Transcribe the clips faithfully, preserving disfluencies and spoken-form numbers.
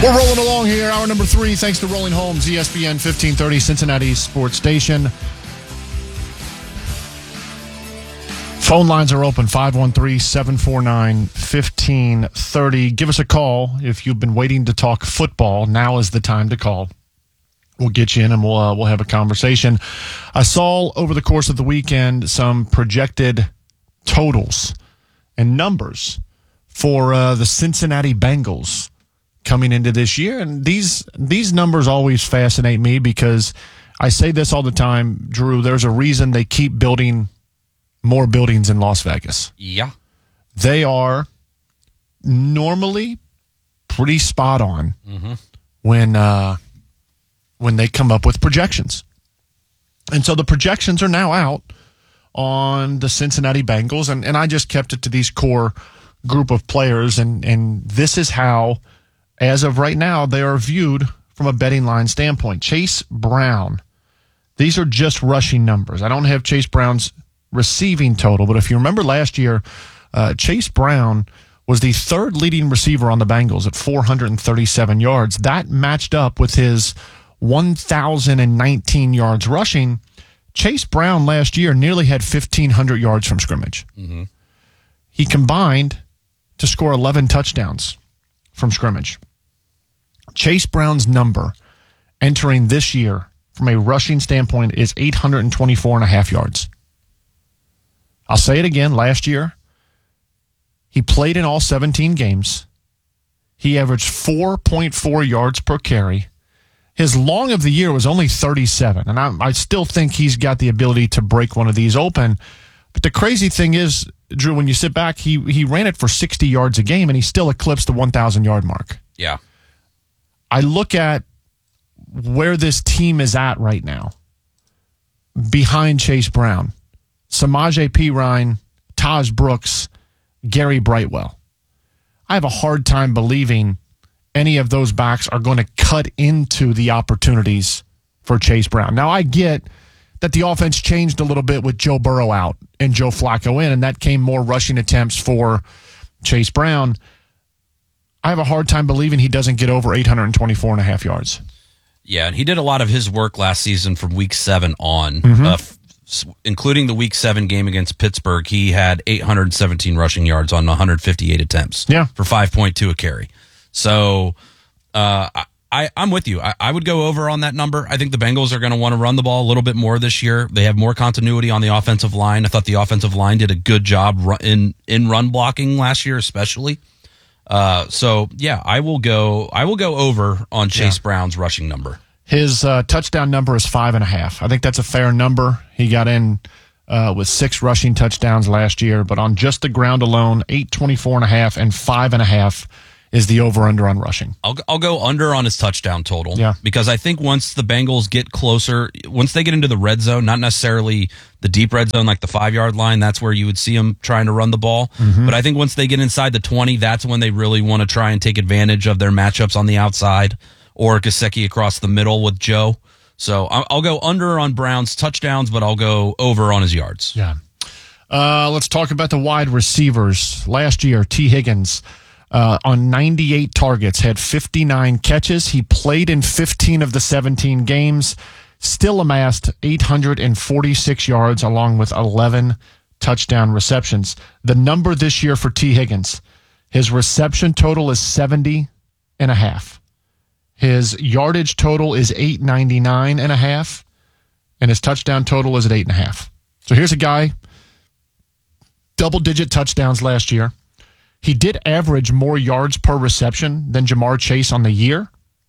We're rolling along here. Hour number three, thanks to Rolling Homes, E S P N fifteen thirty, Cincinnati Sports Station. Phone lines are open, five one three, seven four nine, one five three zero. Give us a call if you've been waiting to talk football. Now is the time to call. We'll get you in and we'll, uh, we'll have a conversation. I saw over the course of the weekend some projected totals and numbers for uh, the Cincinnati Bengals coming into this year. And these these numbers always fascinate me because I say this all the time, Drew, there's a reason they keep building more buildings in Las Vegas. Yeah. They are normally pretty spot on mm-hmm. when uh, when they come up with projections. And so the projections are now out on the Cincinnati Bengals, and, and I just kept it to these core group of players, and, and this is how, as of right now, they are viewed from a betting line standpoint. Chase Brown, these are just rushing numbers. I don't have Chase Brown's receiving total, but if you remember last year, uh, Chase Brown was the third leading receiver on the Bengals at four hundred thirty-seven yards. That matched up with his one thousand nineteen yards rushing. Chase Brown last year nearly had fifteen hundred yards from scrimmage. Mm-hmm. He combined to score eleven touchdowns from scrimmage. Chase Brown's number entering this year from a rushing standpoint is eight hundred twenty-four and a half yards. I'll say it again. Last year, he played in all seventeen games. He averaged four point four yards per carry. His long of the year was only thirty-seven, and I, I still think he's got the ability to break one of these open. But the crazy thing is, Drew, when you sit back, he he ran it for sixty yards a game, and he still eclipsed the one thousand yard mark. Yeah. I look at where this team is at right now, behind Chase Brown, Samaje Perine, Taj Brooks, Gary Brightwell. I have a hard time believing any of those backs are going to cut into the opportunities for Chase Brown. Now, I get that the offense changed a little bit with Joe Burrow out and Joe Flacco in, and that came more rushing attempts for Chase Brown. I have a hard time believing he doesn't get over eight hundred twenty-four and a half yards. Yeah, and he did a lot of his work last season from week seven on, Mm-hmm. uh, f- including the week seven game against Pittsburgh. He had eight hundred seventeen rushing yards on one hundred fifty-eight attempts Yeah. for five point two a carry. So uh, I, I'm with you. I, I would go over on that number. I think the Bengals are going to want to run the ball a little bit more this year. They have more continuity on the offensive line. I thought the offensive line did a good job run, in in run blocking last year, especially. Uh, so yeah, I will go. I will go over on Chase yeah. Brown's rushing number. His uh, touchdown number is five and a half. I think that's a fair number. He got in uh, with six rushing touchdowns last year, but on just the ground alone, eight twenty-four and a half and five and a half is the over-under on rushing. I'll I'll go under on his touchdown total. Yeah. Because I think once the Bengals get closer, once they get into the red zone, not necessarily the deep red zone like the five-yard line, that's where you would see them trying to run the ball. Mm-hmm. But I think once they get inside the twenty, that's when they really want to try and take advantage of their matchups on the outside or Gesicki across the middle with Joe. So I'll, I'll go under on Brown's touchdowns, but I'll go over on his yards. Yeah. Uh, let's talk about the wide receivers. Last year, T. Higgins, Uh, on ninety-eight targets, had fifty-nine catches. He played in fifteen of the seventeen games, still amassed eight hundred forty-six yards along with eleven touchdown receptions. The number this year for T. Higgins, his reception total is seventy and a half. His yardage total is eight ninety-nine and a half, and his touchdown total is at eight and a half. So here's a guy, double-digit touchdowns last year. He did average more yards per reception than Jamar Chase on the year.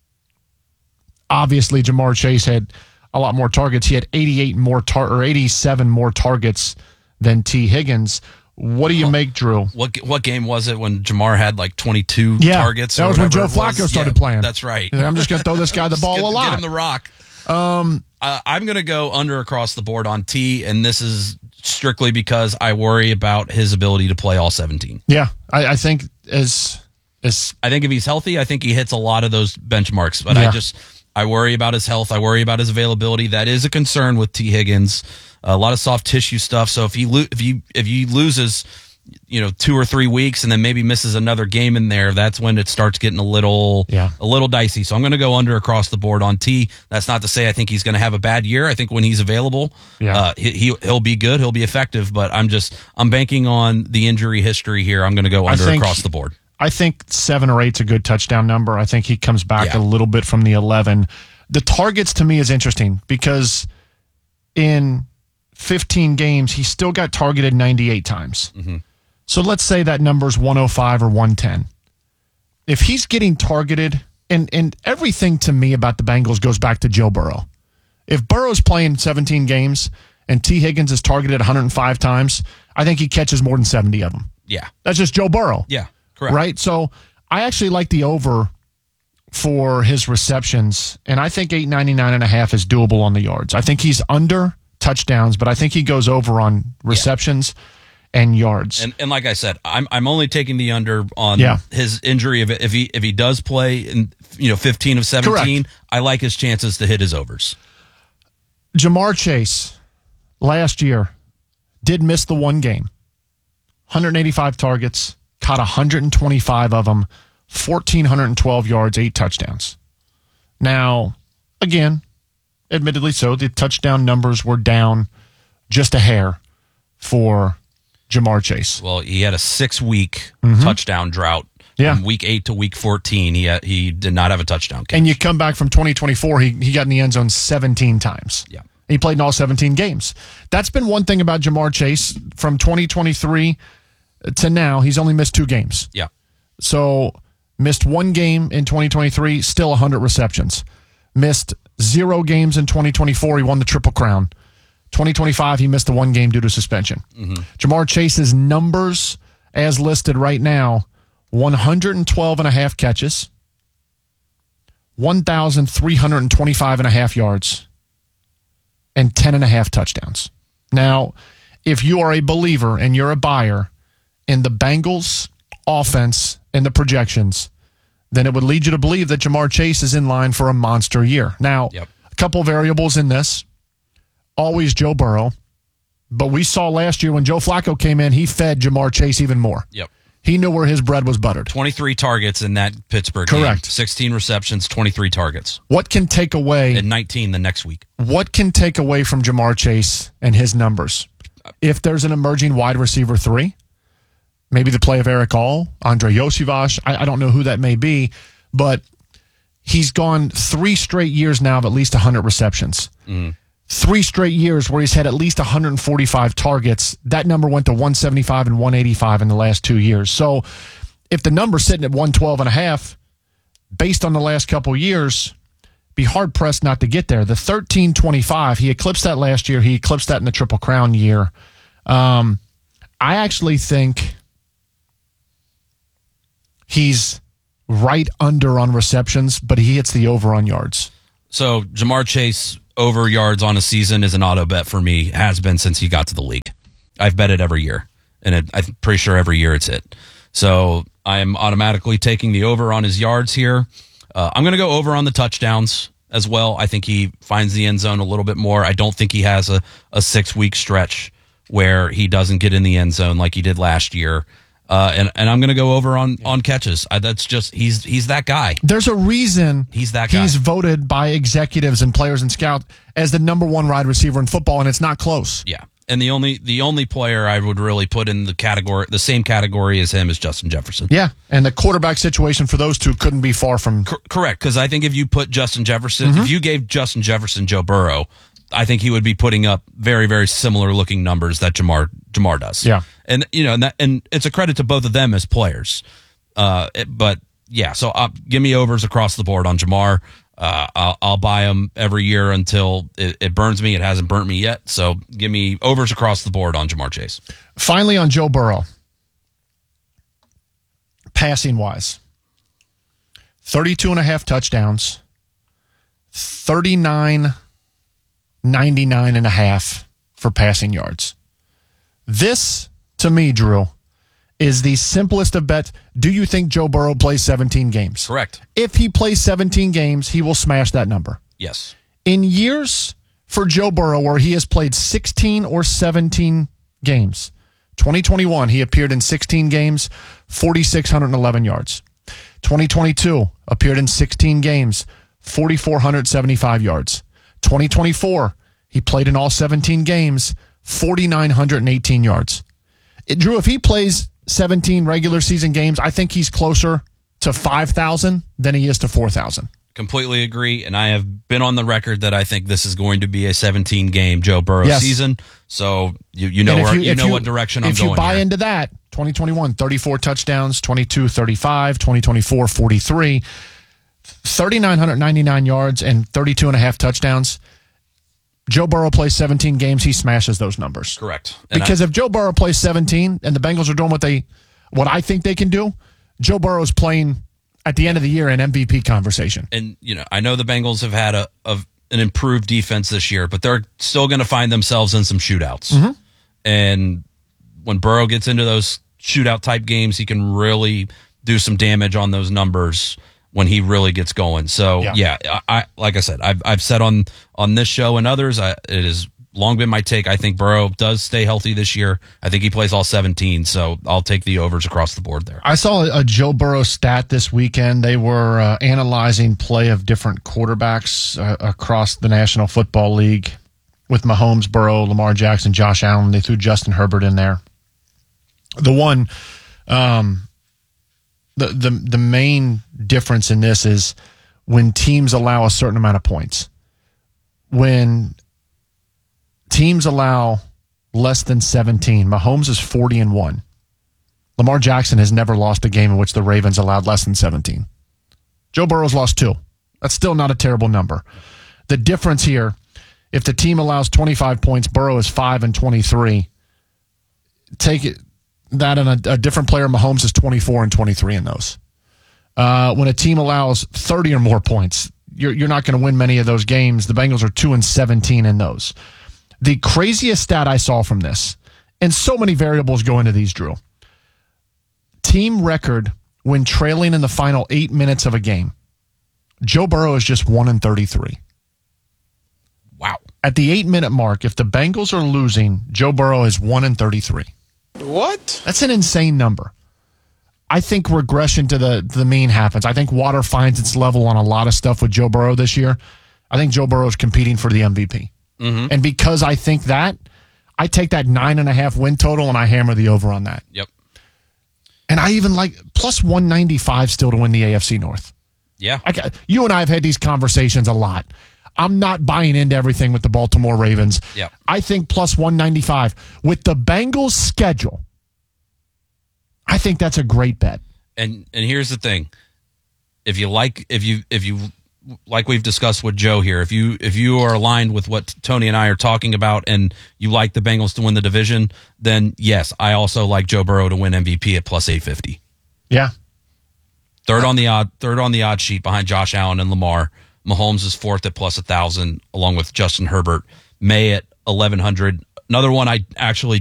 Obviously, Jamar Chase had a lot more targets. He had eighty-eight more tar- or eighty-seven more targets than T. Higgins. What do you make, Drew? What what game was it when Jamar had like twenty-two yeah, targets? That was when Joe Flacco was. started yeah, playing. That's right. I'm just going to throw this guy the ball get, a lot. Get him the rock. Um, uh, I'm going to go under across the board on T, and this is strictly because I worry about his ability to play all seventeen. Yeah, I, I think as as I think if he's healthy, I think he hits a lot of those benchmarks. But yeah. I just I worry about his health. I worry about his availability. That is a concern with T. Higgins. A lot of soft tissue stuff. So if he lo- if he if he loses you know, two or three weeks and then maybe misses another game in there, that's when it starts getting a little yeah. a little dicey. So I'm going to go under across the board on T. That's not to say I think he's going to have a bad year. I think when he's available, yeah. uh, he, he he'll be good, he'll be effective. But I'm just I'm banking on the injury history here. I'm going to go under think, across the board. I think seven or eight's a good touchdown number. I think he comes back Yeah. a little bit from the eleven. The targets to me is interesting because in fifteen games he still got targeted ninety-eight times. Mm-hmm. So let's say that number's one oh five or one ten. If he's getting targeted, and, and everything to me about the Bengals goes back to Joe Burrow. If Burrow's playing seventeen games and T. Higgins is targeted one hundred five times, I think he catches more than seventy of them. Yeah. That's just Joe Burrow. Yeah, correct. Right? So I actually like the over for his receptions, and I think eight ninety-nine and a half is doable on the yards. I think he's under touchdowns, but I think he goes over on receptions. Yeah. And yards, and and like I said, I'm I'm only taking the under on yeah. his injury. If if he if he does play in you know fifteen of seventeen, correct. I like his chances to hit his overs. Jamar Chase last year did miss the one game, one hundred eighty-five targets, caught one hundred twenty-five of them, one thousand four hundred twelve yards, eight touchdowns. Now, again, admittedly so, the touchdown numbers were down just a hair for Jamar Chase. Well, he had a six-week mm-hmm. touchdown drought. Yeah. From week eight to week fourteen, he had, he did not have a touchdown catch. And you come back from twenty twenty-four, he, he got in the end zone seventeen times. Yeah. He played in all seventeen games. That's been one thing about Jamar Chase from twenty twenty-three to now. He's only missed two games. Yeah. So missed one game in twenty twenty-three, still one hundred receptions. Missed zero games in twenty twenty-four. He won the Triple Crown. twenty twenty-five, he missed the one game due to suspension. Mm-hmm. Jamar Chase's numbers, as listed right now, one hundred twelve and a half catches, one thousand three hundred twenty-five and a half yards, and ten and a half touchdowns. Now, if you are a believer and you're a buyer in the Bengals offense and the projections, then it would lead you to believe that Jamar Chase is in line for a monster year. Now, yep. a couple variables in this. Always Joe Burrow, but we saw last year when Joe Flacco came in, he fed Jamar Chase even more. Yep. He knew where his bread was buttered. twenty-three targets in that Pittsburgh Correct. game. sixteen receptions, twenty-three targets. What can take away... And nineteen the next week. What can take away from Jamar Chase and his numbers? If there's an emerging wide receiver three, maybe the play of Eric All, Andre Yoshivash, I, I don't know who that may be, but he's gone three straight years now of at least one hundred receptions. Mm. Three straight years where he's had at least one hundred forty-five targets. That number went to one seventy-five and one eighty-five in the last two years. So if the number's sitting at one twelve and a half, based on the last couple years, be hard-pressed not to get there. The thirteen twenty-five, he eclipsed that last year. He eclipsed that in the Triple Crown year. Um, I actually think he's right under on receptions, but he hits the over on yards. So Jamar Chase over yards on a season is an auto bet for me, has been since he got to the league. I've bet it every year, and it, I'm pretty sure every year it's hit. So I'm automatically taking the over on his yards here. Uh, I'm going to go over on the touchdowns as well. I think he finds the end zone a little bit more. I don't think he has a, a six-week stretch where he doesn't get in the end zone like he did last year. Uh, and, and I'm going to go over on, on catches. I, that's just, he's he's that guy. There's a reason he's that guy. He's voted by executives and players and scouts as the number one wide receiver in football, and it's not close. Yeah. And the only the only player I would really put in the category, the same category as him, is Justin Jefferson. Yeah, and the quarterback situation for those two couldn't be far from... C- correct, because I think if you put Justin Jefferson, mm-hmm. if you gave Justin Jefferson Joe Burrow, I think he would be putting up very, very similar looking numbers that Jamar Jamar does. Yeah. And, you know, and, that, and it's a credit to both of them as players. Uh, it, but, yeah, so uh, give me overs across the board on Jamar. Uh, I'll, I'll buy them every year until it, it burns me. It hasn't burnt me yet. So give me overs across the board on Jamar Chase. Finally, on Joe Burrow, passing wise, thirty-two and a half touchdowns, thirty-nine ninety-nine and a half for passing yards. This, to me, Drew, is the simplest of bets. Do you think Joe Burrow plays seventeen games? Correct. If he plays seventeen games, he will smash that number. Yes. In years for Joe Burrow where he has played sixteen or seventeen games, twenty twenty-one, he appeared in sixteen games, four thousand six hundred eleven yards. twenty twenty-two, appeared in sixteen games, four thousand four hundred seventy-five yards. twenty twenty-four, he played in all seventeen games, four thousand nine hundred eighteen yards. It, Drew, if he plays seventeen regular season games, I think he's closer to five thousand than he is to four thousand. Completely agree, and I have been on the record that I think this is going to be a seventeen-game Joe Burrow yes. season. So you, you know where, you, you know you, what direction I'm going. If you buy here. into that, twenty twenty-one, thirty-four touchdowns, twenty-two thirty-five, twenty twenty-four, forty-three, three thousand nine hundred ninety-nine yards, and thirty-two and a half touchdowns. Joe Burrow plays seventeen games, he smashes those numbers. Correct. And because I, if Joe Burrow plays seventeen and the Bengals are doing what they, what I think they can do, Joe Burrow's playing at the end of the year in M V P conversation. And, you know, I know the Bengals have had a, a an improved defense this year, but they're still going to find themselves in some shootouts. Mm-hmm. And when Burrow gets into those shootout type games, he can really do some damage on those numbers when he really gets going. So, yeah, yeah I, like I said, I've I've said on on this show and others, I, it has long been my take. I think Burrow does stay healthy this year. I think he plays all seventeen, so I'll take the overs across the board there. I saw a Joe Burrow stat this weekend. They were uh, analyzing play of different quarterbacks uh, across the National Football League with Mahomes, Burrow, Lamar Jackson, Josh Allen. They threw Justin Herbert in there. The one, um, the the the main difference in this is when teams allow a certain amount of points. When teams allow less than seventeen, Mahomes is forty and one. Lamar Jackson has never lost a game in which the Ravens allowed less than seventeen. Joe Burrow's lost two. That's still not a terrible number. The difference here, if the team allows twenty-five points, Burrow is five and twenty-three. Take it that and a, a different player, Mahomes is twenty-four and twenty-three in those. Uh, when a team allows thirty or more points, you're you're not going to win many of those games. The Bengals are two and seventeen in those. The craziest stat I saw from this, and so many variables go into these, Drew. Team record when trailing in the final eight minutes of a game. Joe Burrow is just one and thirty-three. Wow. At the eight-minute mark, if the Bengals are losing, Joe Burrow is one and thirty-three. What? That's an insane number. I think regression to the, to the mean happens. I think water finds its level on a lot of stuff with Joe Burrow this year. I think Joe Burrow is competing for the M V P. Mm-hmm. And because I think that, I take that nine and a half win total and I hammer the over on that. Yep. And I even like plus one ninety-five still to win the A F C North. Yeah. I, you and I have had these conversations a lot. I'm not buying into everything with the Baltimore Ravens. Yep. I think plus one ninety-five. With the Bengals' schedule, I think that's a great bet. And and here's the thing. If you like if you if you like we've discussed with Joe here, if you if you are aligned with what Tony and I are talking about and you like the Bengals to win the division, then yes, I also like Joe Burrow to win M V P at plus eight fifty. Yeah. Third on the odd third on the odd sheet behind Josh Allen and Lamar. Mahomes is fourth at plus one thousand along with Justin Herbert. May at eleven hundred. Another one I actually